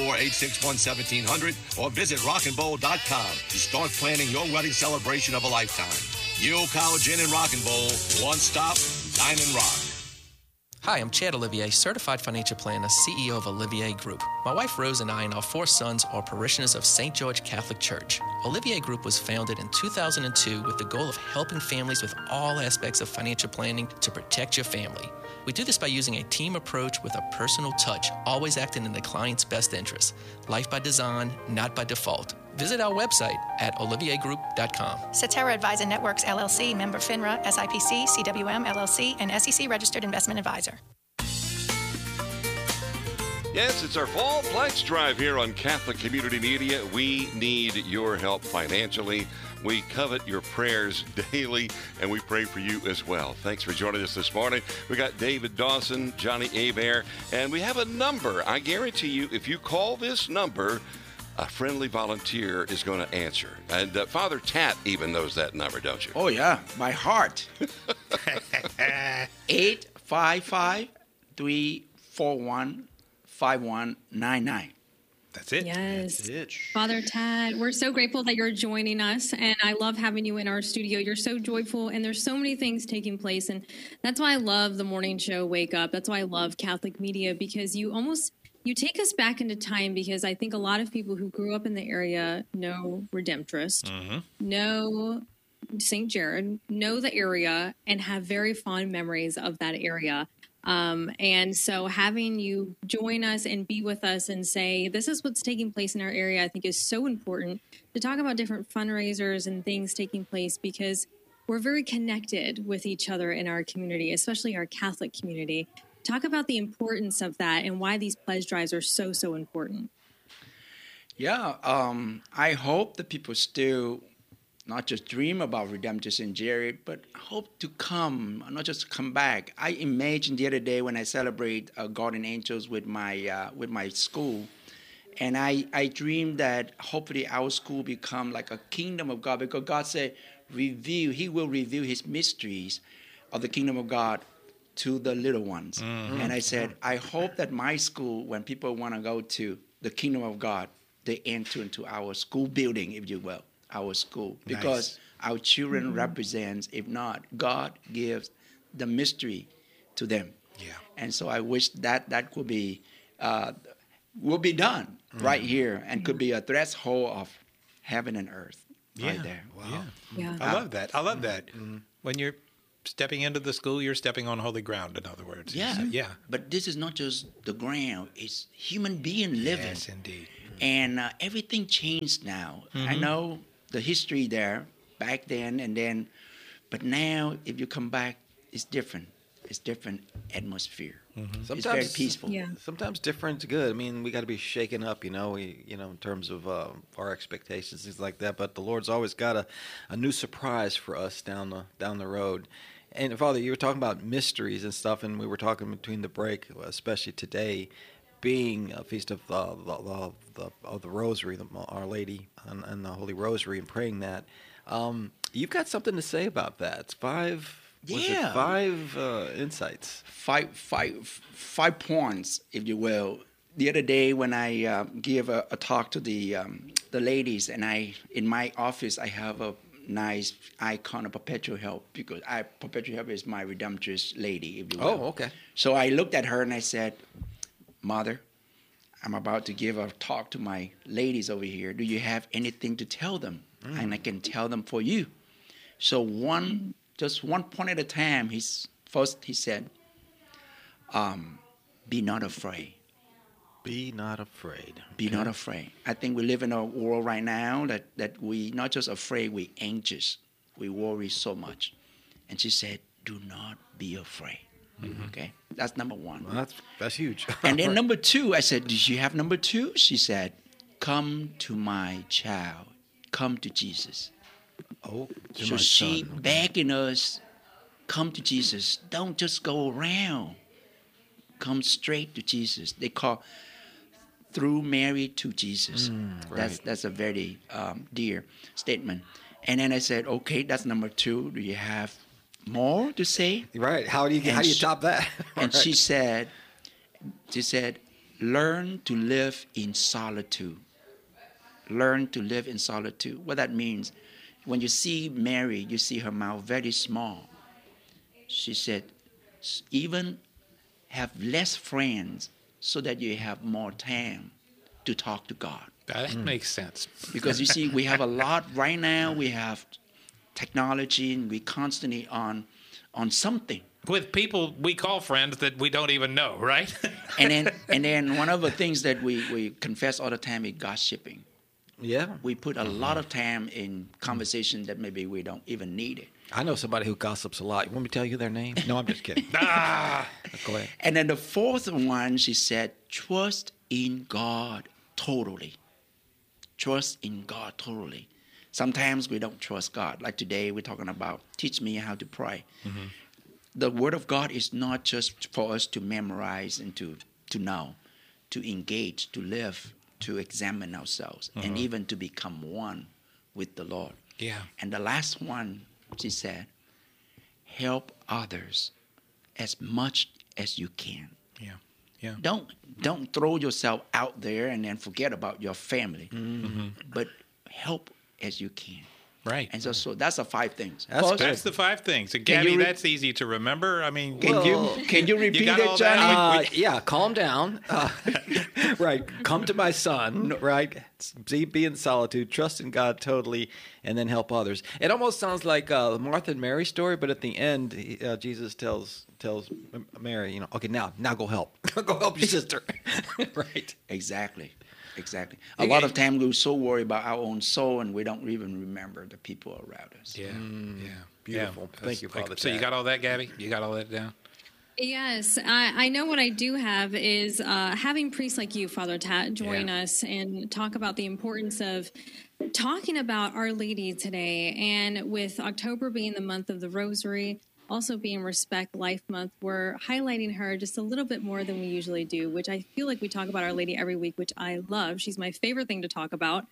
504-861-1700 or visit rockandbowl.com to start planning your wedding celebration of a lifetime. Ewell College Inn and Rock and Bowl, one stop, dine and rock. Hi, I'm Chad Olivier, Certified Financial Planner, CEO of Olivier Group. My wife Rose and I and our 4 sons are parishioners of St. George Catholic Church. Olivier Group was founded in 2002 with the goal of helping families with all aspects of financial planning to protect your family. We do this by using a team approach with a personal touch, always acting in the client's best interest. Life by design, not by default. Visit our website at olivier.group.com. Cetera Advisor Networks, LLC, member FINRA, SIPC, CWM, LLC, and SEC Registered Investment Advisor. Yes, it's our Fall Flex Drive here on Catholic Community Media. We need your help financially. We covet your prayers daily, and we pray for you as well. Thanks for joining us this morning. We got David Dawson, Johnny Hebert, and we have a number. I guarantee you, if you call this number, a friendly volunteer is going to answer. And Father Tat even knows that number, don't you? Oh, yeah, by heart. 855-341-5199. That's it. Yes. That's it. Father Tad, we're so grateful that you're joining us, and I love having you in our studio. You're so joyful, and there's so many things taking place, and that's why I love the morning show, Wake Up. That's why I love Catholic media, because you take us back into time, because I think a lot of people who grew up in the area know Redemptorist, know St. Jared, know the area, and have very fond memories of that area. And so having you join us and be with us and say, this is what's taking place in our area, I think is so important to talk about different fundraisers and things taking place, because we're very connected with each other in our community, especially our Catholic community. Talk about the importance of that and why these pledge drives are so, so important. Yeah, I hope that people still not just dream about Redemptorist St. Jared, but hope to come, not just come back. I imagined the other day when I celebrate Guardian Angels with my school, and I dreamed that hopefully our school become like a kingdom of God, because God said, He will reveal His mysteries of the kingdom of God to the little ones. Mm-hmm. And I said, I hope that my school, when people want to go to the kingdom of God, they enter into our school building, if you will, our school. Because our children represents, if not, God gives the mystery to them. Yeah. And so I wish that could be will be done right here and could be a threshold of heaven and earth right there. Wow. Yeah. I love that. I love that. When you're stepping into the school, you're stepping on holy ground, in other words. Yeah. So, yeah. But this is not just the ground, it's human being living. Yes, indeed. And everything changed now. I know the history there back then and then, but now if you come back, it's different. It's different atmosphere. It's very peaceful. Sometimes different's good. I mean, we got to be shaken up, in terms of our expectations, things like that. But the Lord's always got a new surprise for us down the road. And Father, you were talking about mysteries and stuff, and we were talking between the break, especially today, being a feast of the Rosary, Our Lady and the Holy Rosary, and praying that. You've got something to say about that. It's five insights. Five points, if you will. The other day when I gave a talk to the ladies, and in my office I have a nice icon of Perpetual Help, because Perpetual Help is my Redemptress lady, if you will. Oh, okay. So I looked at her and I said, Mother, I'm about to give a talk to my ladies over here. Do you have anything to tell them? And I can tell them for you. So just one point at a time, he said, be not afraid. Be not afraid. Be not afraid. I think we live in a world right now that we not just afraid, we anxious. We worry so much. And she said, do not be afraid. Okay? That's number one. Well, that's huge. And then number two, I said, did you have number two? She said, come to my child. Come to Jesus. Oh, so she begging us, come to Jesus. Don't just go around. Come straight to Jesus. They call through Mary to Jesus. Right. That's a very dear statement. And then I said, okay, that's number two. Do you have more to say? Right. How do you top that? And she said, learn to live in solitude. Learn to live in solitude. What that means, when you see Mary, you see her mouth very small. She said, even have less friends so that you have more time to talk to God. That makes sense. Because you see, we have a lot right now. We have technology, and we constantly on something. With people we call friends that we don't even know, right? and then one of the things that we confess all the time is gossiping. Yeah. We put a lot of time in conversation that maybe we don't even need it. I know somebody who gossips a lot. You want me to tell you their name? No, I'm just kidding. Go ahead. And then the fourth one, she said, trust in God totally. Trust in God totally. Sometimes we don't trust God. Like today, we're talking about teach me how to pray. The Word of God is not just for us to memorize and to know, to engage, to live, to examine ourselves, and even to become one with the Lord. Yeah. And the last one, she said, help others as much as you can. Yeah. Yeah. Don't throw yourself out there and then forget about your family, but help as you can. Right. And so that's the five things. That's the five things. And Gabby, that's easy to remember. I mean, can you repeat it, Johnny? Yeah, calm down. Right. Come to my son, right? Be in solitude, trust in God totally, and then help others. It almost sounds like Martha and Mary story, but at the end, Jesus tells Mary, okay, now go help. Go help your sister. Right. Exactly. A lot of times we're so worried about our own soul, and we don't even remember the people around us. Yeah. Beautiful. Thank you, Father. So you got all that, Gabby? You got all that down? Yes, I know what I do have is having priests like you, Father Tat, join us and talk about the importance of talking about Our Lady today. And with October being the month of the Rosary, also being Respect Life Month, we're highlighting her just a little bit more than we usually do, which I feel like we talk about Our Lady every week, which I love. She's my favorite thing to talk about.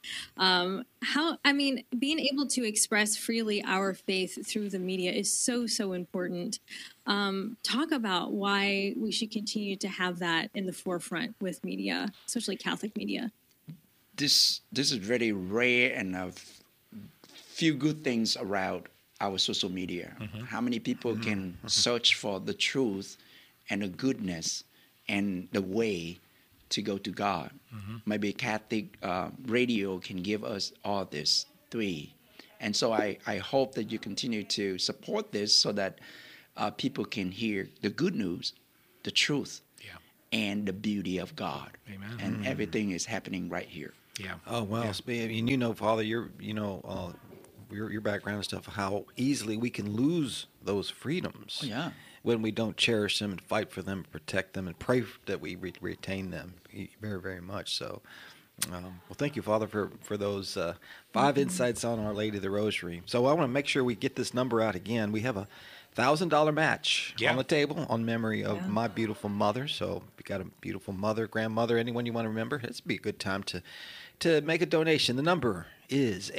Being able to express freely our faith through the media is so, so important. Talk about why we should continue to have that in the forefront with media, especially Catholic media. This is very rare, and a few good things around our social media. How many people can search for the truth and the goodness and the way to go to God. Maybe Catholic radio can give us all this three. And so I hope that you continue to support this so that people can hear the good news, the truth, and the beauty of God. Amen. And everything is happening right here. Yeah. Oh, well, I mean, Father, your background and stuff, how easily we can lose those freedoms. Oh, yeah. When we don't cherish them and fight for them, protect them, and pray that we retain them very, very much. So, well, thank you, Father, for those 5 insights on Our Lady of the Rosary. So I want to make sure we get this number out again. We have a $1,000 match on the table on memory of my beautiful mother. So if you got a beautiful mother, grandmother, anyone you want to remember, it'd be a good time to make a donation. The number is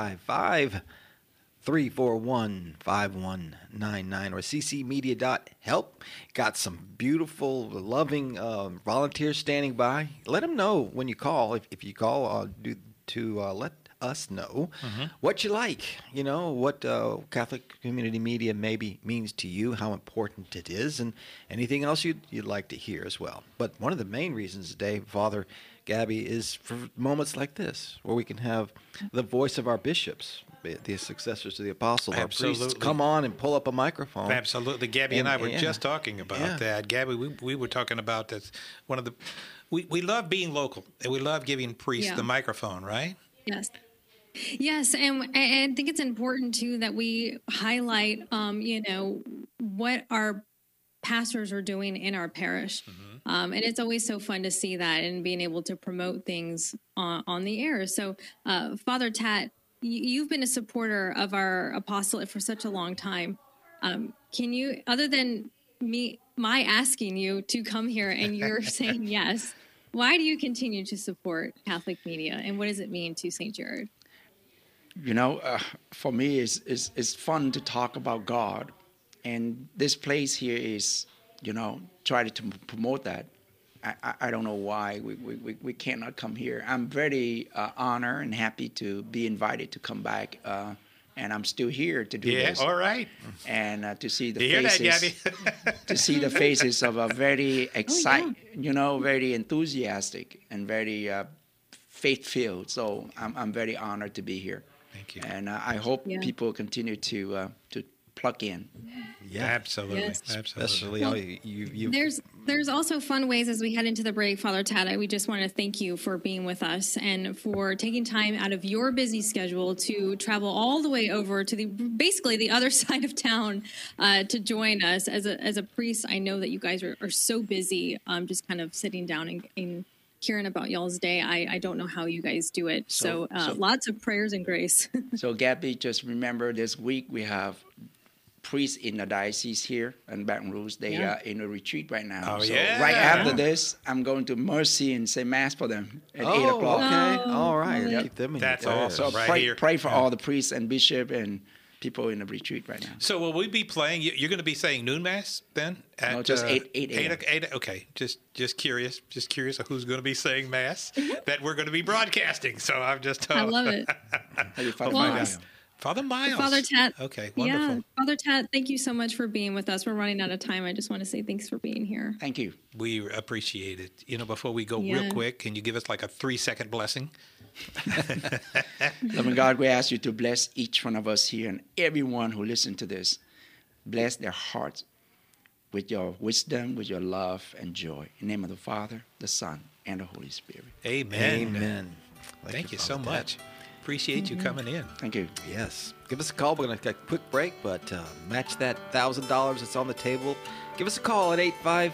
855-341-5199 or ccmedia.help. Got some beautiful, loving volunteers standing by. Let them know when you call. If you call, let us know what you like, what Catholic Community Media maybe means to you, how important it is, and anything else you'd like to hear as well. But one of the main reasons today, Father Gabby, is for moments like this, where we can have the voice of our bishops, the successors of the apostles, our priests, come on and pull up a microphone. Absolutely. Gabby and I were just talking about that. Gabby, we were talking about this. We love being local, and we love giving priests the microphone, right? Yes, and I think it's important, too, that we highlight, what our pastors are doing in our parish. And it's always so fun to see that and being able to promote things on the air. So, Father Tat, you've been a supporter of our apostolate for such a long time. Can you, other than my asking you to come here and you're saying yes, why do you continue to support Catholic media, and what does it mean to St. Jared? For me, it's fun to talk about God, and this place here is, try to promote that. I don't know why we cannot come here. I'm very honored and happy to be invited to come back, and I'm still here to do this. Yeah, all right. And to see the faces, hear that, Gabby? To see the faces of a very very enthusiastic and very faith-filled. So I'm very honored to be here. Thank you. And I hope people continue to plug in. Yeah, absolutely. Yes. Absolutely. Especially There's also fun ways as we head into the break, Father Tat. We just want to thank you for being with us and for taking time out of your busy schedule to travel all the way over to basically the other side of town to join us. As a priest, I know that you guys are so busy, just kind of sitting down and hearing about y'all's day. I don't know how you guys do it. So lots of prayers and grace. So Gabby, just remember this week we have priests in the diocese here in Baton Rouge. They are in a retreat right now. Right after this, I'm going to Mercy and say Mass for them at 8 o'clock. Okay. All right. Keep them in That's awesome. So pray for all the priests and bishop and people in the retreat right now. So will we be playing? You're going to be saying noon Mass then? No, just 8 a.m. 8, okay. Just curious of who's going to be saying Mass that we're going to be broadcasting. So I'm just... I love it. Father Miles. Father Tat. Okay, wonderful. Yeah, Father Tat, thank you so much for being with us. We're running out of time. I just want to say thanks for being here. Thank you. We appreciate it. Before we go real quick, can you give us like a 3-second blessing? Loving God, we ask you to bless each one of us here and everyone who listens to this. Bless their hearts with your wisdom, with your love and joy. In the name of the Father, the Son, and the Holy Spirit. Amen. Amen. Thank you so much. Appreciate you coming in. Thank you. Yes. Give us a call. We're going to take a quick break, but match that $1,000 that's on the table. Give us a call at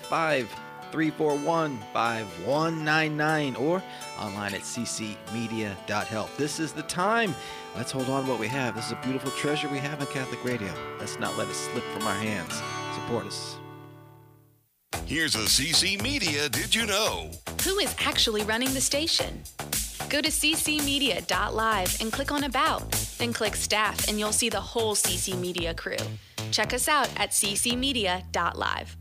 855-341-5199 or online at ccmedia.help. This is the time. Let's hold on to what we have. This is a beautiful treasure we have on Catholic Radio. Let's not let it slip from our hands. Support us. Here's a CC Media Did You Know? Who is actually running the station? Go to ccmedia.live and click on About. Then click Staff and you'll see the whole CC Media crew. Check us out at ccmedia.live.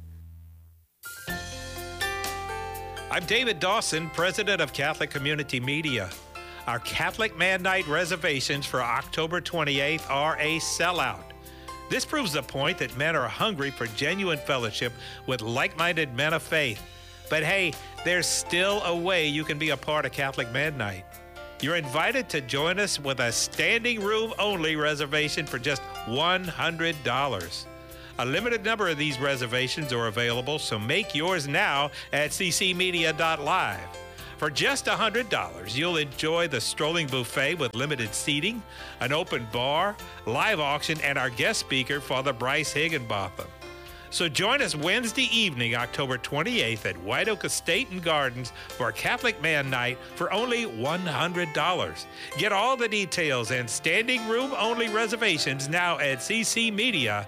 I'm David Dawson, President of Catholic Community Media. Our Catholic Man Night reservations for October 28th are a sellout. This proves the point that men are hungry for genuine fellowship with like-minded men of faith. But hey, there's still a way you can be a part of Catholic Man Night. You're invited to join us with a standing room only reservation for just $100. A limited number of these reservations are available, so make yours now at ccmedia.live. For just $100, you'll enjoy the strolling buffet with limited seating, an open bar, live auction, and our guest speaker, Father Bryce Higginbotham. So join us Wednesday evening, October 28th at White Oak Estate and Gardens for Catholic Man Night for only $100. Get all the details and standing room only reservations now at ccmedia.live.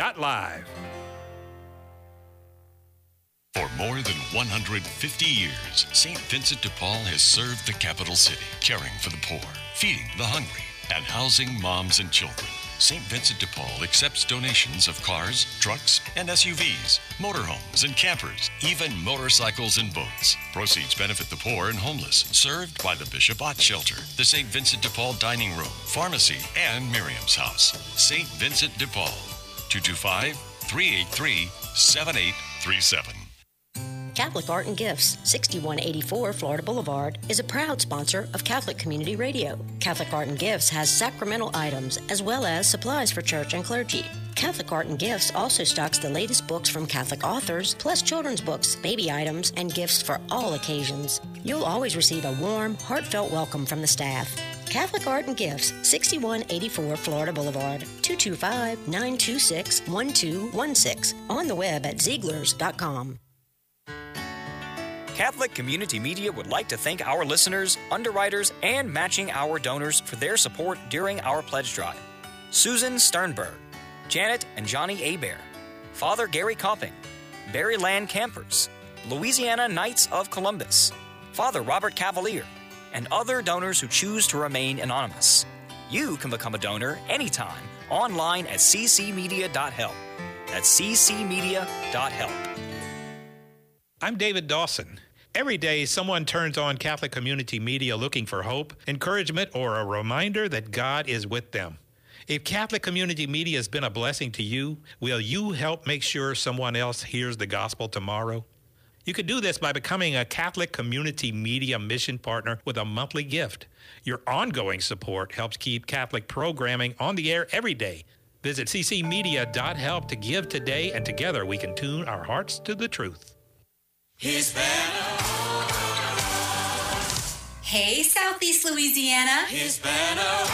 For more than 150 years, St. Vincent de Paul has served the capital city, caring for the poor, feeding the hungry, and housing moms and children. St. Vincent de Paul accepts donations of cars, trucks, and SUVs, motorhomes and campers, even motorcycles and boats. Proceeds benefit the poor and homeless, served by the Bishop Ott Shelter, the St. Vincent de Paul Dining Room, Pharmacy, and Miriam's House. St. Vincent de Paul, 225-383-7837. Catholic Art and Gifts, 6184 Florida Boulevard, is a proud sponsor of Catholic Community Radio. Catholic Art and Gifts has sacramental items as well as supplies for church and clergy. Catholic Art and Gifts also stocks the latest books from Catholic authors, plus children's books, baby items, and gifts for all occasions. You'll always receive a warm, heartfelt welcome from the staff. Catholic Art and Gifts, 6184 Florida Boulevard, 225-926-1216. On the web at Zieglers.com. Catholic Community Media would like to thank our listeners, underwriters, and matching hour donors for their support during our pledge drive. Susan Sternberg, Janet and Johnny Hebert, Father Gary Copping, Berryland Campers, Louisiana Knights of Columbus, Father Robert Cavalier, and other donors who choose to remain anonymous. You can become a donor anytime online at ccmedia.help. That's ccmedia.help. I'm David Dawson. Every day, someone turns on Catholic Community Media looking for hope, encouragement, or a reminder that God is with them. If Catholic Community Media has been a blessing to you, will you help make sure someone else hears the gospel tomorrow? You could do this by becoming a Catholic Community Media mission partner with a monthly gift. Your ongoing support helps keep Catholic programming on the air every day. Visit ccmedia.help to give today, and together we can tune our hearts to the truth. His banner. Hey, Southeast Louisiana. His banner.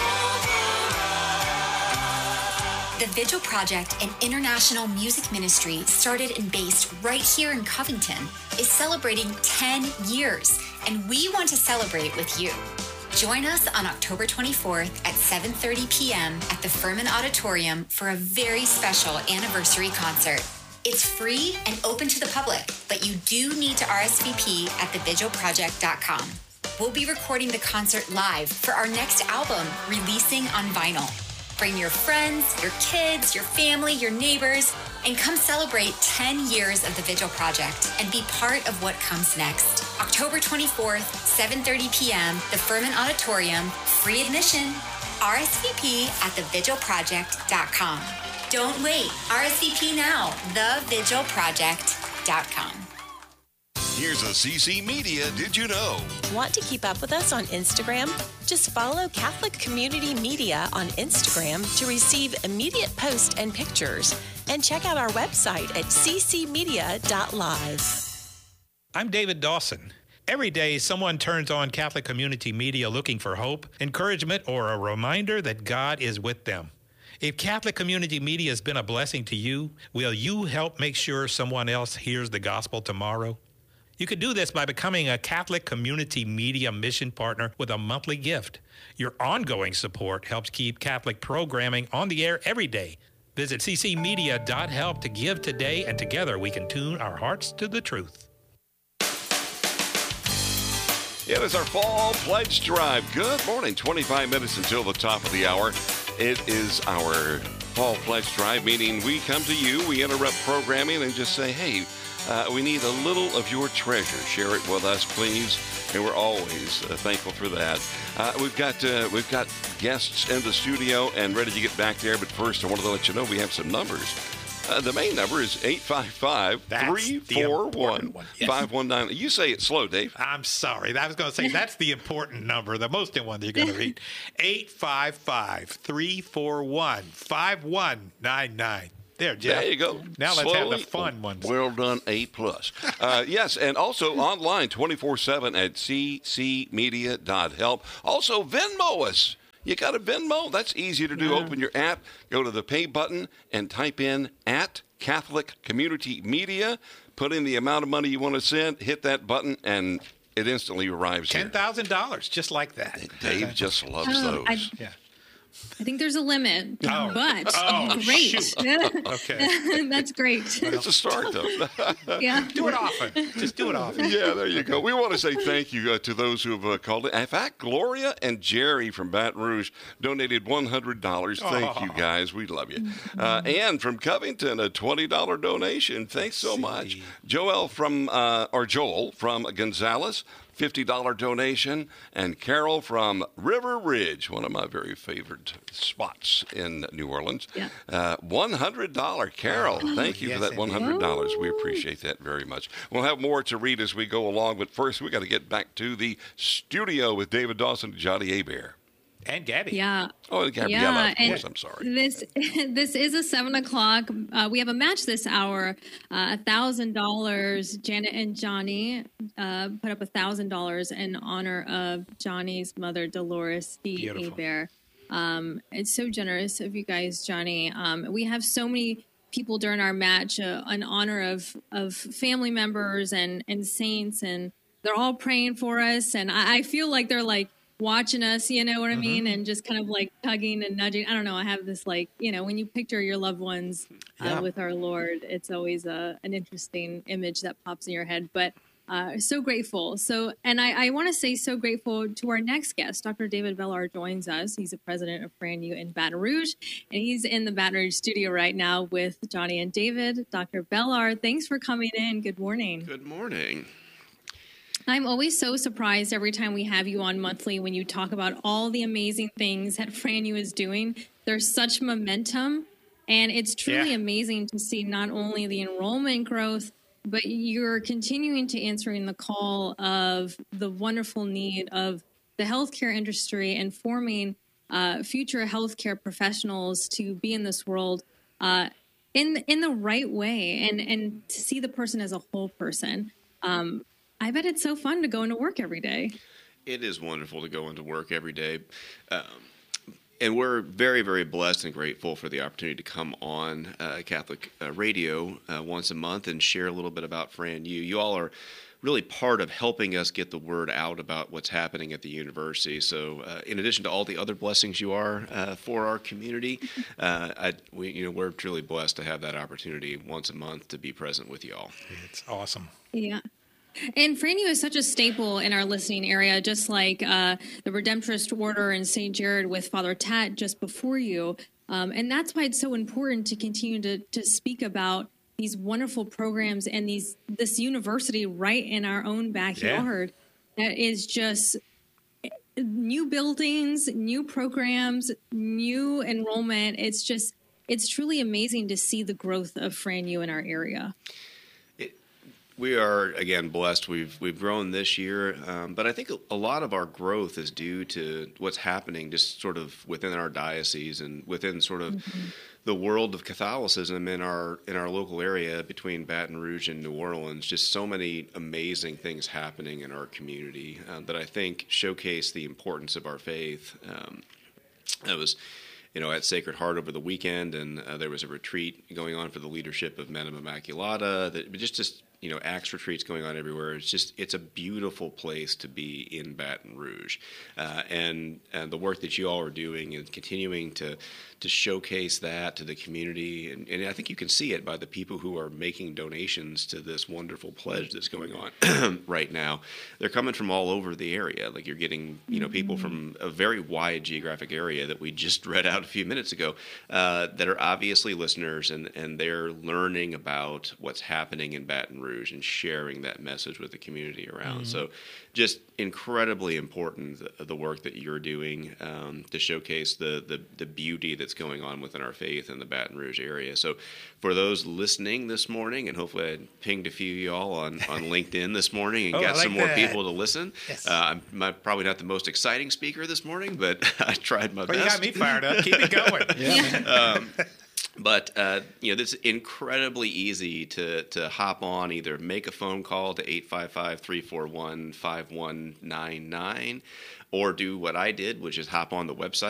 The Vigil Project, an international music ministry started and based right here in Covington, is celebrating 10 years, and we want to celebrate with you. Join us on October 24th at 7:30 p.m. at the Furman Auditorium for a very special anniversary concert. It's free and open to the public, but you do need to RSVP at thevigilproject.com. We'll be recording the concert live for our next album, releasing on vinyl. Bring your friends, your kids, your family, your neighbors, and come celebrate 10 years of the Vigil Project and be part of what comes next. October 24th, 7:30 p.m., the Furman Auditorium, free admission. RSVP at thevigilproject.com. Don't wait. RSVP now. thevigilproject.com. Here's a CC Media Did You Know? Want to keep up with us on Instagram? Just follow Catholic Community Media on Instagram to receive immediate posts and pictures. And check out our website at ccmedia.live. I'm David Dawson. Every day, someone turns on Catholic Community Media looking for hope, encouragement, or a reminder that God is with them. If Catholic Community Media has been a blessing to you, will you help make sure someone else hears the gospel tomorrow? You could do this by becoming a Catholic Community Media mission partner with a monthly gift. Your ongoing support helps keep Catholic programming on the air every day. Visit ccmedia.help to give today, and together we can tune our hearts to the truth. It is our Fall Pledge Drive. Good morning. 25 minutes until the top of the hour. It is our Fall Pledge Drive, meaning we come to you, we interrupt programming and just say, hey, We need a little of your treasure. Share it with us, please. And we're always thankful for that. We've got guests in the studio and ready to get back there. But first, I wanted to let you know we have some numbers. The main number is 855-341-5199. You say it slow, Dave. I'm sorry. I was going to say that's the important number, the most important one that you're going to read. 855-341-5199. There, Jeff. There you go. Now Slowly, let's have the fun ones. Well done, A+. Yes, and also online 24/7 at ccmedia.help. Also, Venmo us. You got a Venmo? That's easy to do. Yeah. Open your app, go to the pay button, and type in at Catholic Community Media. Put in the amount of money you want to send, hit that button, and it instantly arrives here. $10,000, just great. Dave just loves those. I think there's a limit, Oh. but Oh, great. shoot. Okay. That's great. It's a start, though. Yeah. Do it often. Just do it often. Yeah, there you go. We want to say thank you to those who have called in. In fact, Gloria and Jerry from Baton Rouge donated $100. Thank you, guys. We love you. Ann from Covington, a $20 donation. Thanks so much. Joel from Gonzales, $50 donation, and Carol from River Ridge, one of my very favorite spots in New Orleans. Yeah. $100. Carol, thank you for that $100. We appreciate that very much. We'll have more to read as we go along, but first we got to get back to the studio with David Dawson and Johnny Hebert. And Gabby. Yeah. Oh, and Gabriella, of course. I'm sorry. This is a 7:00. We have a match this hour. $1,000. Janet and Johnny put up $1,000 in honor of Johnny's mother, Dolores D. Hebert. It's so generous of you guys, Johnny. We have so many people during our match in honor of family members and saints, and they're all praying for us. And I feel like they're like watching us, you know what I mean? And just kind of like tugging and nudging. I don't know. I have this when you picture your loved ones with our Lord, it's always an interesting image that pops in your head. But so grateful. And I want to say so grateful to our next guest. Dr. David Bellar joins us. He's the president of Fran U in Baton Rouge, and he's in the Baton Rouge studio right now with Johnny and David. Dr. Bellar, thanks for coming in. Good morning. Good morning. I'm always so surprised every time we have you on monthly when you talk about all the amazing things that Fran U is doing. There's such momentum, and it's truly amazing to see not only the enrollment growth, but you're continuing to answering the call of the wonderful need of the healthcare industry and forming future healthcare professionals to be in this world in the right way and to see the person as a whole person. I bet it's so fun to go into work every day. It is wonderful to go into work every day. And we're very, very blessed and grateful for the opportunity to come on Catholic radio once a month and share a little bit about Fran U. You all are really part of helping us get the word out about what's happening at the university. So in addition to all the other blessings you are for our community, we're truly blessed to have that opportunity once a month to be present with you all. It's awesome. Yeah. And Fran U is such a staple in our listening area, just like the Redemptorist Order in St. Jared with Father Tat just before you. And that's why it's so important to continue to speak about these wonderful programs and this university right in our own backyard. That is just new buildings, new programs, new enrollment. It's truly amazing to see the growth of Fran U in our area. We are, again, blessed. We've grown this year, but I think a lot of our growth is due to what's happening just sort of within our diocese and within sort of the world of Catholicism in our local area between Baton Rouge and New Orleans. Just so many amazing things happening in our community that I think showcase the importance of our faith. I was at Sacred Heart over the weekend, and there was a retreat going on for the leadership of Madame Immaculata. That just Acts retreats going on everywhere. It's a beautiful place to be in Baton Rouge, and the work that you all are doing and continuing to showcase that to the community, and I think you can see it by the people who are making donations to this wonderful pledge that's going on right now. They're coming from all over the area. Like you're getting people from a very wide geographic area that we just read out a few minutes ago that are obviously listeners, and they're learning about what's happening in Baton Rouge. Rouge and sharing that message with the community around. So just incredibly important, the work that you're doing to showcase the beauty that's going on within our faith in the Baton Rouge area. So for those listening this morning, and hopefully I pinged a few of y'all on LinkedIn this morning and got some more people to listen. Yes. I'm probably not the most exciting speaker this morning, but I tried my best. You got me fired up. Keep it going. But this is incredibly easy to hop on, either make a phone call to 855-341-5199 or do what I did, which is hop on the website